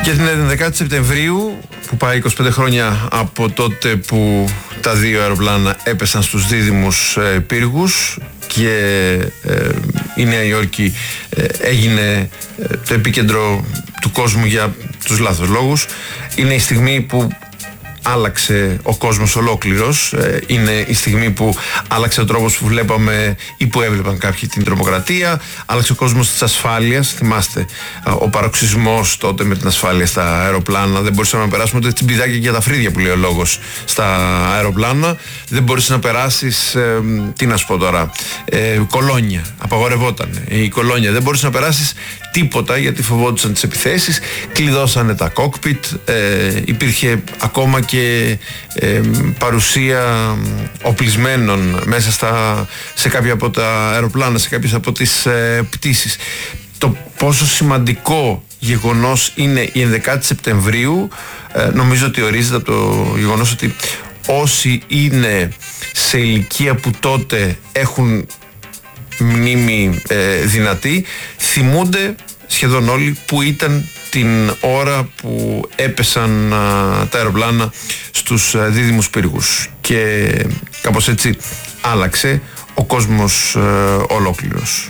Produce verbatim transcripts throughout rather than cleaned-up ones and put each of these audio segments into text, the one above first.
Και την ενδεκάτη Σεπτεμβρίου, που πάει είκοσι πέντε χρόνια από τότε που τα δύο αεροπλάνα έπεσαν στους δίδυμους ε, πύργους και ε, η Νέα Υόρκη ε, έγινε ε, το επίκεντρο του κόσμου για τους λάθος λόγους. Είναι η στιγμή που άλλαξε ο κόσμος ολόκληρος. Είναι η στιγμή που άλλαξε ο τρόπος που βλέπαμε ή που έβλεπαν κάποιοι την τρομοκρατία. Άλλαξε ο κόσμος της ασφάλειας. Θυμάστε ο παροξισμός τότε με την ασφάλεια στα αεροπλάνα. Δεν μπορούσαμε να περάσουμε ούτε τσιμπιδάκια για τα φρύδια που λέει ο λόγος στα αεροπλάνα. Δεν μπορούσες να περάσεις, ε, τι να σου πω τώρα, ε, κολόνια. Απαγορευόταν η κολόνια. Δεν μπορούσες να περάσεις τίποτα γιατί φοβόντουσαν τις επιθέσεις. Κλειδώσανε τα κόκπιτ. Ε, υπήρχε ακόμα και και ε, παρουσία οπλισμένων μέσα στα, σε κάποια από τα αεροπλάνα, σε κάποιες από τις ε, πτήσεις. Το πόσο σημαντικό γεγονός είναι η ενδεκάτη Σεπτεμβρίου ε, νομίζω ότι ορίζεται από το γεγονός ότι όσοι είναι σε ηλικία που τότε έχουν μνήμη ε, δυνατή θυμούνται σχεδόν όλοι που ήταν την ώρα που έπεσαν α, τα αεροπλάνα στους α, δίδυμους πύργους και κάπως έτσι άλλαξε ο κόσμος α, ολόκληρος.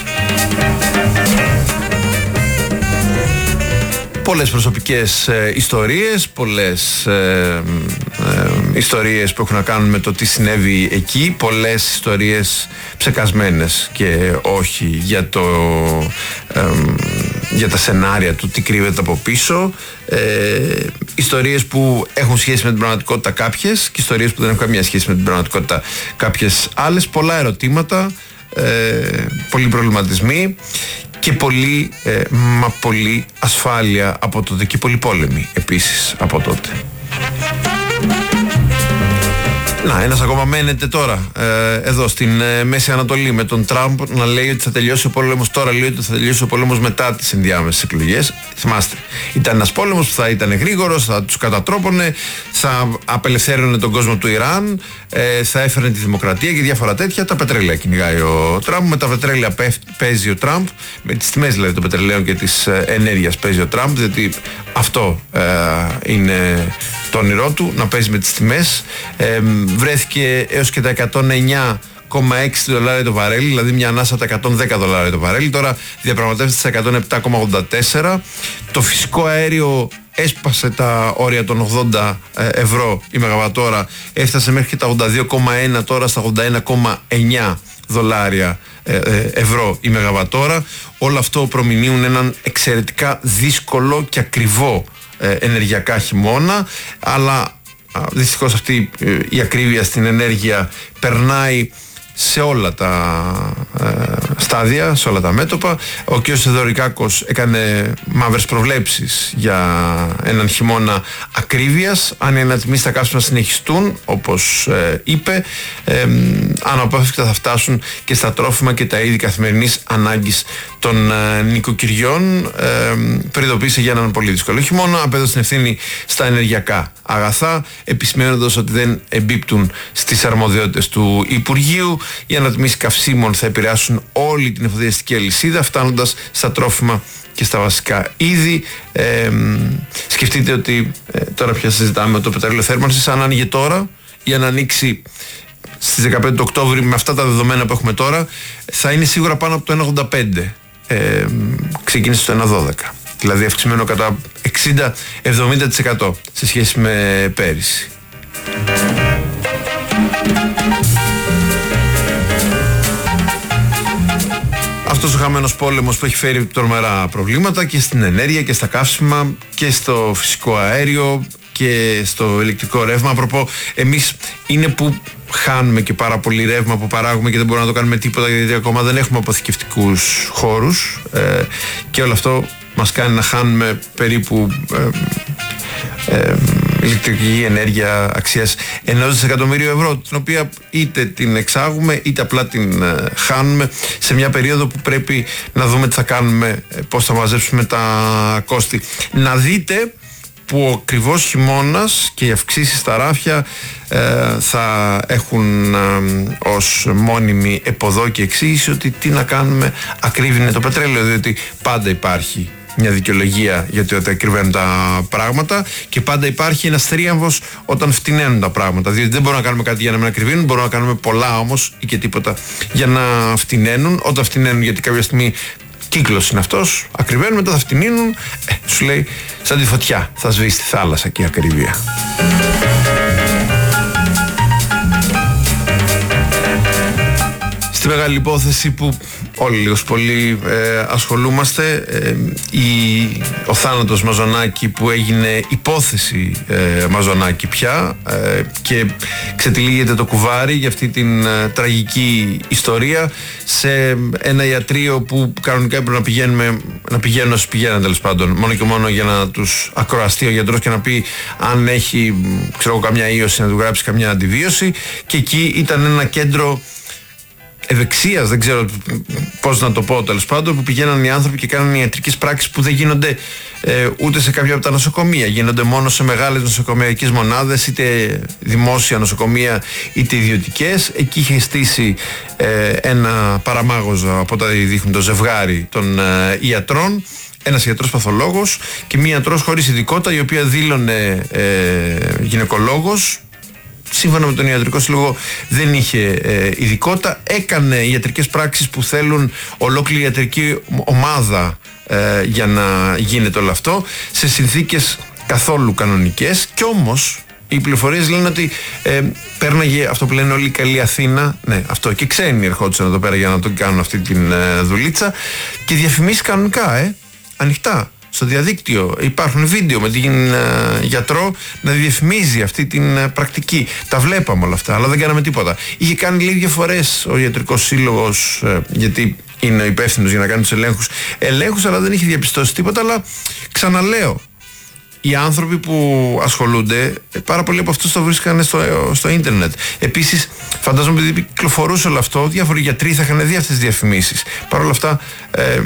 Πολλές προσωπικές ε, ιστορίες, πολλές ε, ε, ιστορίες που έχουν να κάνουν με το τι συνέβη εκεί, πολλές ιστορίες ψεκασμένες και όχι για, το, ε, για τα σενάρια του τι κρύβεται από πίσω, ε, ιστορίες που έχουν σχέση με την πραγματικότητα κάποιες και ιστορίες που δεν έχουν καμία σχέση με την πραγματικότητα κάποιες άλλες, πολλά ερωτήματα, ε, πολλοί προβληματισμοί και πολύ, ε, μα πολύ ασφάλεια από τότε και πολύ πόλεμοι επίσης από τότε. Να, ένας ακόμα μένεται τώρα ε, εδώ στην ε, Μέση Ανατολή με τον Τραμπ να λέει ότι θα τελειώσει ο πόλεμος τώρα, λέει ότι θα τελειώσει ο πόλεμος μετά τις ενδιάμεσες εκλογές. Θυμάστε, ήταν ένας πόλεμος που θα ήταν γρήγορος, θα τους κατατρόπωνε, θα απελευθέρωνε τον κόσμο του Ιράν, ε, θα έφερνε τη δημοκρατία και διάφορα τέτοια. Τα πετρέλαια κυνηγάει ο Τραμπ, με τα πετρέλαια παίζει ο Τραμπ, με τις τιμές δηλαδή των πετρελαίων και της ε, ενέργειας παίζει ο Τραμπ, διότι αυτό ε, είναι το όνειρό του, να παίζει με τις τιμές. Ε, βρέθηκε έως και τα εκατόν εννιά κόμμα έξι δολάρια το βαρέλι, δηλαδή μια ανάσα από τα εκατόν δέκα δολάρια το βαρέλι. Τώρα διαπραγματεύεται στα εκατόν επτά κόμμα ογδόντα τέσσερα. Το φυσικό αέριο έσπασε τα όρια των ογδόντα ευρώ η μεγαβατόρα, έφτασε μέχρι και τα ογδόντα δύο κόμμα ένα, τώρα στα ογδόντα ένα κόμμα εννιά δολάρια ευρώ η μεγαβατόρα. Όλο αυτό προμηνύουν έναν εξαιρετικά δύσκολο και ακριβό ενεργειακά χειμώνα, αλλά δυστυχώς αυτή η ακρίβεια στην ενέργεια περνάει σε όλα τα ε, στάδια, σε όλα τα μέτωπα. Ο κ. Θεοδωρικάκος έκανε μαύρες προβλέψεις για έναν χειμώνα ακρίβειας. Αν οι ανατιμήσεις στα καύσιμα συνεχιστούν, όπως ε, είπε, ε, αναπόφευκτα θα φτάσουν και στα τρόφιμα και τα είδη καθημερινής ανάγκης των ε, νοικοκυριών. Ε, προειδοποίησε για έναν πολύ δύσκολο χειμώνα, απέδωσε την ευθύνη στα ενεργειακά αγαθά, επισημαίνοντας ότι δεν εμπίπτουν στις αρμοδιότητες του Υπουργείου. Οι ανατιμήσεις καυσίμων θα επηρεάσουν όλη την εφοδιαστική αλυσίδα, φτάνοντας στα τρόφιμα και στα βασικά είδη. Ε, σκεφτείτε ότι ε, τώρα πια συζητάμε το πετρέλαιο θέρμανσης, αν άνοιγε τώρα ή αν ανοίξει στις δεκαπέντε του Οκτώβρη με αυτά τα δεδομένα που έχουμε τώρα, θα είναι σίγουρα πάνω από το ένα κόμμα ογδόντα πέντε. Ε, ξεκίνησε στο ένα κόμμα δώδεκα. Δηλαδή αυξημένο κατά εξήντα με εβδομήντα τοις εκατό σε σχέση με πέρυσι. Αυτός ο χαμένος πόλεμος που έχει φέρει τρομερά προβλήματα και στην ενέργεια και στα καύσιμα και στο φυσικό αέριο και στο ηλεκτρικό ρεύμα. Απροπό, εμείς είναι που χάνουμε και πάρα πολύ ρεύμα που παράγουμε και δεν μπορούμε να το κάνουμε τίποτα γιατί ακόμα δεν έχουμε αποθηκευτικούς χώρους, ε, και όλο αυτό μας κάνει να χάνουμε περίπου ε, ε, ηλεκτρική ενέργεια αξίας ενός δισεκατομμύριου ευρώ, την οποία είτε την εξάγουμε είτε απλά την ε, χάνουμε σε μια περίοδο που πρέπει να δούμε τι θα κάνουμε, ε, πώς θα μαζέψουμε τα κόστη. Να δείτε που ο ακριβώς χειμώνας και οι αυξήσεις στα ράφια ε, θα έχουν ε, ως μόνιμη εποδό και εξήγηση ότι τι να κάνουμε, ακρίβει είναι το πετρέλαιο, διότι πάντα υπάρχει μια δικαιολογία γιατί ότι ακριβένουν τα πράγματα, και πάντα υπάρχει ένας θρίαμβος όταν φτηναίνουν τα πράγματα. Διότι δεν μπορούμε να κάνουμε κάτι για να μην ακριβήνουν, μπορούμε να κάνουμε πολλά όμως ή και τίποτα για να φτηναίνουν. Όταν φτηναίνουν, γιατί κάποια στιγμή κύκλος είναι αυτός, ακριβένουν, μετά θα φτηνίνουν, ε, σου λέει σαν τη φωτιά, θα σβήσει τη θάλασσα και η ακρίβεια. Στη μεγάλη υπόθεση που όλοι λίγος πολύ ε, ασχολούμαστε, ε, η, ο θάνατος Μαζονάκη, που έγινε υπόθεση ε, Μαζονάκη πια, ε, και ξετυλίγεται το κουβάρι για αυτή την ε, τραγική ιστορία σε ένα ιατρείο που κανονικά έπρεπε να πηγαίνουμε, να πηγαίνουν όσοι πηγαίνουν τέλος πάντων, μόνο και μόνο για να τους ακροαστεί ο γιατρός και να πει αν έχει, ξέρω, καμιά ίωση, να του γράψει καμιά αντιβίωση, και εκεί ήταν ένα κέντρο ευεξίας, δεν ξέρω πώς να το πω τέλος πάντων, που πηγαίναν οι άνθρωποι και κάνουν ιατρικές πράξεις που δεν γίνονται ε, ούτε σε κάποια από τα νοσοκομεία. Γίνονται μόνο σε μεγάλες νοσοκομειακές μονάδες, είτε δημόσια νοσοκομεία είτε ιδιωτικές. Εκεί είχε στήσει ε, ένα παραμάγωζο, από ό,τι δείχνουν, το ζευγάρι των ε, ιατρών. Ένας ιατρός παθολόγος και μία ιατρός χωρίς ειδικότητα, η οποία δήλωνε ε, γυναικολόγος. Σύμφωνα με τον Ιατρικό Σύλλογο δεν είχε ε, ειδικότητα, έκανε ιατρικές πράξεις που θέλουν ολόκληρη ιατρική ομάδα ε, για να γίνεται όλο αυτό, σε συνθήκες καθόλου κανονικές. Κι όμως οι πληροφορίες λένε ότι ε, πέρναγε αυτό που λένε όλοι καλή Αθήνα, ναι αυτό, και ξένοι ερχόντουσαν εδώ πέρα για να τον κάνουν αυτή την ε, δουλίτσα, και διαφημίσεις κανονικά, ε, ανοιχτά. Στο διαδίκτυο υπάρχουν βίντεο με την ε, γιατρό να διαφημίζει αυτή την ε, πρακτική. Τα βλέπαμε όλα αυτά, αλλά δεν κάναμε τίποτα. Είχε κάνει λίγες φορές ο Ιατρικός Σύλλογος, ε, γιατί είναι ο υπεύθυνος για να κάνει τους ελέγχους, ελέγχους, αλλά δεν είχε διαπιστώσει τίποτα. Αλλά ξαναλέω, οι άνθρωποι που ασχολούνται, πάρα πολλοί από αυτούς το βρίσκανε στο, στο ίντερνετ. Επίσης, φαντάζομαι επειδή κυκλοφορούσε όλο αυτό, διάφοροι γιατροί θα είχαν δει αυτές τις διαφημίσεις. Παρ' όλα αυτά, ε,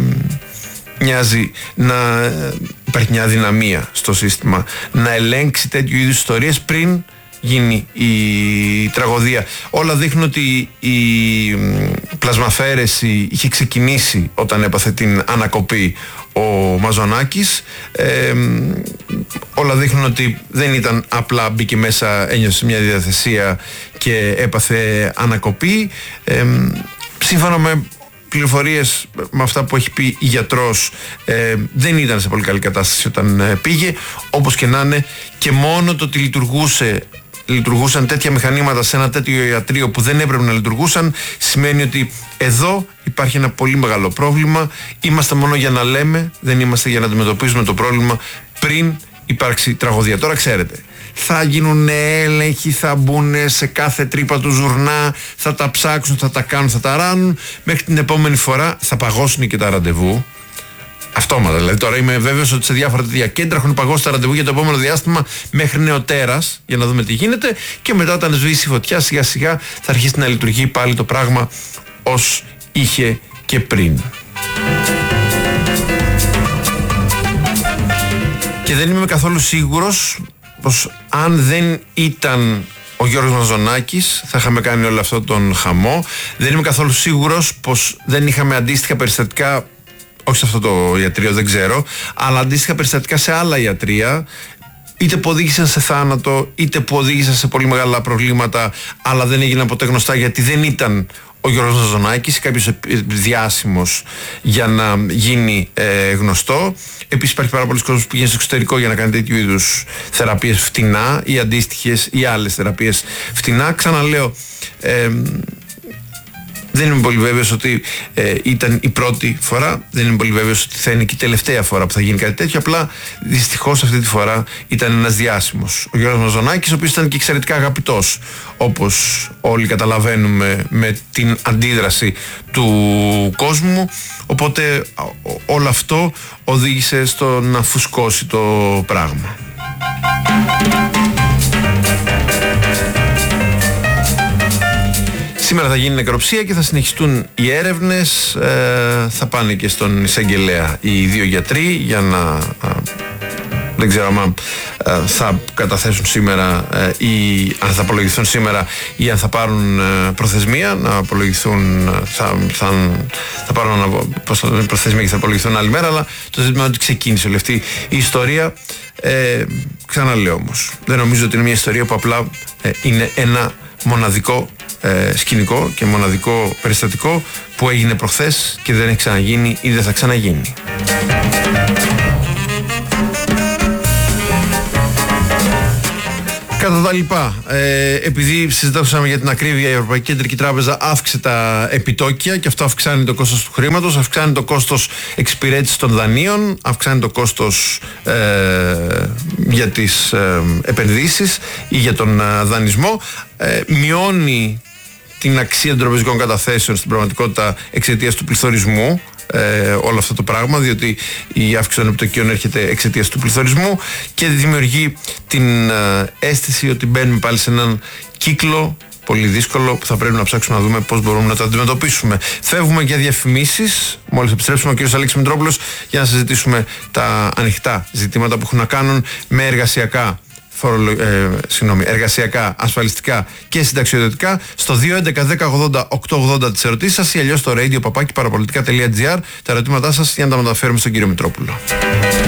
μοιάζει να υπάρχει μια αδυναμία στο σύστημα να ελέγξει τέτοιου είδους ιστορίες πριν γίνει η τραγωδία. Όλα δείχνουν ότι η πλασμαφέρεση είχε ξεκινήσει όταν έπαθε την ανακοπή ο Μαζονάκης. Ε, όλα δείχνουν ότι δεν ήταν απλά μπήκε μέσα, ένιωσε μια διαθεσία και έπαθε ανακοπή. Ε, σύμφωνα με πληροφορίες, με αυτά που έχει πει η γιατρός, ε, δεν ήταν σε πολύ καλή κατάσταση όταν ε, πήγε. Όπως και να είναι, και μόνο το ότι λειτουργούσε λειτουργούσαν τέτοια μηχανήματα σε ένα τέτοιο ιατρείο που δεν έπρεπε να λειτουργούσαν, σημαίνει ότι εδώ υπάρχει ένα πολύ μεγάλο πρόβλημα. Είμαστε μόνο για να λέμε, δεν είμαστε για να αντιμετωπίζουμε το πρόβλημα πριν υπάρξει τραγωδία. Τώρα ξέρετε, θα γίνουν έλεγχοι, θα μπουν σε κάθε τρύπα του ζουρνά, θα τα ψάξουν, θα τα κάνουν, θα τα ράνουν. Μέχρι την επόμενη φορά θα παγώσουν και τα ραντεβού. Αυτόματα δηλαδή. Τώρα είμαι βέβαιος ότι σε διάφορα τέτοια κέντρα έχουν παγώσει τα ραντεβού για το επόμενο διάστημα μέχρι νεοτέρας, για να δούμε τι γίνεται. Και μετά, όταν σβήσει η φωτιά, σιγά σιγά θα αρχίσει να λειτουργεί πάλι το πράγμα ως είχε και πριν. Και δεν είμαι καθόλου σίγουρος πως αν δεν ήταν ο Γιώργος Μαζονάκης θα είχαμε κάνει όλο αυτό τον χαμό. Δεν είμαι καθόλου σίγουρος πως δεν είχαμε αντίστοιχα περιστατικά, όχι σε αυτό το ιατρείο, δεν ξέρω, αλλά αντίστοιχα περιστατικά σε άλλα ιατρεία, είτε που οδήγησαν σε θάνατο, είτε που οδήγησαν σε πολύ μεγάλα προβλήματα, αλλά δεν έγιναν ποτέ γνωστά γιατί δεν ήταν ο Γιώργος Μαζονάκης ή κάποιος διάσημος για να γίνει ε, γνωστό. Επίσης υπάρχει πάρα πολλοί κόσμος που πηγαίνει στο εξωτερικό για να κάνει τέτοιου είδους θεραπείες φτηνά ή αντίστοιχες ή άλλες θεραπείες φτηνά. Ξαναλέω, ε, δεν είμαι πολύ βέβαιος ότι ε, ήταν η πρώτη φορά, δεν είμαι πολύ βέβαιος ότι θα είναι και η τελευταία φορά που θα γίνει κάτι τέτοιο. Απλά δυστυχώς αυτή τη φορά ήταν ένας διάσημος, ο Γιώργος Μαζονάκης, ο οποίος ήταν και εξαιρετικά αγαπητός, όπως όλοι καταλαβαίνουμε με την αντίδραση του κόσμου. Οπότε όλο αυτό οδήγησε στο να φουσκώσει το πράγμα. Σήμερα θα γίνει νεκροψία και θα συνεχιστούν οι έρευνες. Ε, θα πάνε και στον εισαγγελέα οι δύο γιατροί για να... Ε, δεν ξέρω αν ε, θα καταθέσουν σήμερα ε, ή αν θα απολογηθούν σήμερα ή αν θα πάρουν ε, προθεσμία να απολογηθούν, θα, θα, θα πάρουν πώς θα λένε, προθεσμία και θα απολογηθούν άλλη μέρα, αλλά το ζήτημα είναι ότι ξεκίνησε όλη αυτή η ιστορία. Ε, ξαναλέω όμως, δεν νομίζω ότι είναι μια ιστορία που απλά ε, είναι ένα μοναδικό ε, σκηνικό και μοναδικό περιστατικό που έγινε προχθές και δεν έχει ξαναγίνει ή δεν θα ξαναγίνει. Κατά τα λοιπά, ε, επειδή συζητούσαμε για την ακρίβεια, η Ευρωπαϊκή Κεντρική Τράπεζα αύξησε τα επιτόκια και αυτό αυξάνει το κόστος του χρήματος, αυξάνει το κόστος εξυπηρέτησης των δανείων, αυξάνει το κόστος ε, για τις ε, επενδύσεις ή για τον ε, δανεισμό, ε, μειώνει την αξία των τραπεζικών καταθέσεων στην πραγματικότητα εξαιτίας του πληθωρισμού. Ε, όλο αυτό το πράγμα, διότι η αύξηση των επιτοκίων έρχεται εξαιτίας του πληθωρισμού και δημιουργεί την ε, αίσθηση ότι μπαίνουμε πάλι σε έναν κύκλο πολύ δύσκολο που θα πρέπει να ψάξουμε να δούμε πώς μπορούμε να το αντιμετωπίσουμε. Φεύγουμε για διαφημίσεις. Μόλις επιστρέψουμε, ο κ. Αλέξης Μητρόπουλος, για να συζητήσουμε τα ανοιχτά ζητήματα που έχουν να κάνουν με εργασιακά, φορολο... ε, συγγνώμη, εργασιακά, ασφαλιστικά και συνταξιοδοτικά στο δύο έντεκα δέκα ογδόντα οκτώ ογδόντα τις ερωτήσεις σας ή αλλιώς στο radio παπάκι παραπολιτικά τελεία τζι άρ τα ερωτήματά σας για να τα μεταφέρουμε στον κύριο Μητρόπουλο.